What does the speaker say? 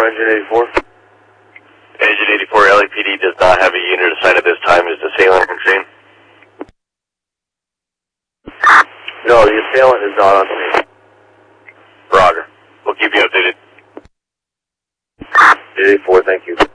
for Engine 84. Engine 84 LAPD does not have a unit assigned at this time. Is the assailant on scene? No, the assailant is not on scene. Roger. We'll keep you updated. 84, thank you.